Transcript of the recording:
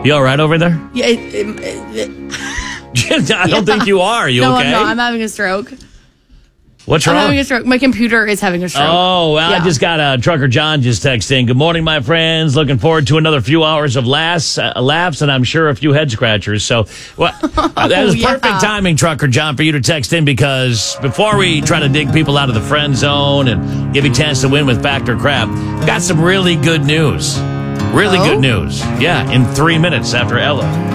You all right over there? Yeah. I don't think you are. You No, okay? I'm not. I'm having a stroke. What's I'm wrong? having a stroke. My computer is having a stroke. Oh, well, Yeah. I just got Trucker John just texting. Good morning, my friends. Looking forward to another few hours of laughs, and I'm sure a few head scratchers. So that was perfect timing, Trucker John, for you to text in, because before we try to dig people out of the friend zone and give you a chance to win with Fact or Crap, got some really good news. Really good news. Yeah, in 3 minutes after Ella.